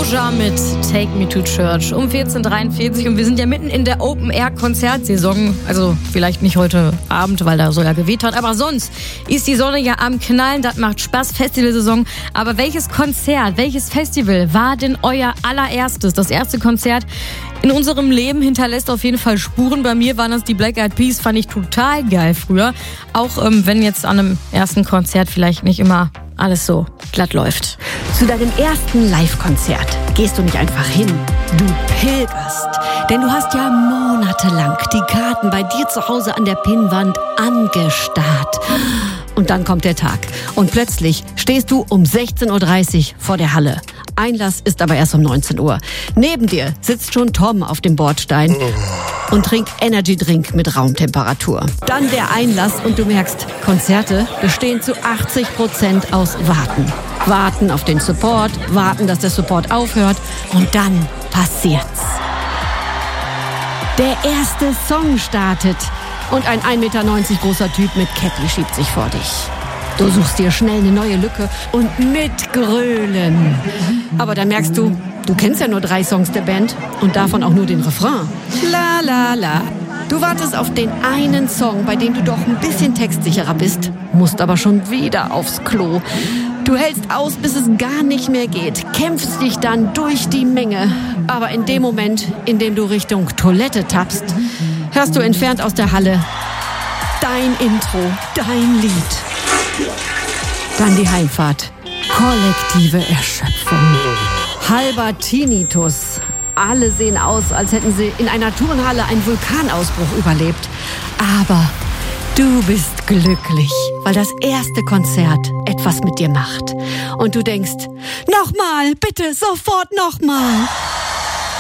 Doja mit Take Me to Church um 14.43 Uhr und wir sind ja mitten in der Open-Air-Konzertsaison. Also vielleicht nicht heute Abend, weil da so ja geweht hat, aber sonst ist die Sonne ja am Knallen, das macht Spaß, Festivalsaison. Aber welches Konzert, welches Festival war denn euer allererstes? Das erste Konzert in unserem Leben hinterlässt auf jeden Fall Spuren. Bei mir waren das die Black Eyed Peas, fand ich total geil früher. Auch wenn jetzt an einem ersten Konzert vielleicht nicht immer alles so glatt läuft. Zu deinem ersten Live-Konzert gehst du nicht einfach hin, du pilgerst. Denn du hast ja monatelang die Karten bei dir zu Hause an der Pinnwand angestarrt. Und dann kommt der Tag. Und plötzlich stehst du um 16.30 Uhr vor der Halle. Einlass ist aber erst um 19 Uhr. Neben dir sitzt schon Tom auf dem Bordstein und trinkt Energy-Drink mit Raumtemperatur. Dann der Einlass und du merkst, Konzerte bestehen zu 80% aus Warten. Warten auf den Support, warten, dass der Support aufhört und dann passiert's. Der erste Song startet und ein 1,90 Meter großer Typ mit Cappy schiebt sich vor dich. Du suchst dir schnell eine neue Lücke und mitgrölen. Aber dann merkst du, du kennst ja nur 3 Songs der Band und davon auch nur den Refrain. La la la. Du wartest auf den einen Song, bei dem du doch ein bisschen textsicherer bist, musst aber schon wieder aufs Klo. Du hältst aus, bis es gar nicht mehr geht, kämpfst dich dann durch die Menge. Aber in dem Moment, in dem du Richtung Toilette tappst, hörst du entfernt aus der Halle dein Intro, dein Lied. Dann die Heimfahrt. Kollektive Erschöpfung. Halber Tinnitus. Alle sehen aus, als hätten sie in einer Turnhalle einen Vulkanausbruch überlebt. Aber du bist glücklich, weil das erste Konzert etwas mit dir macht. Und du denkst, nochmal, bitte, sofort nochmal.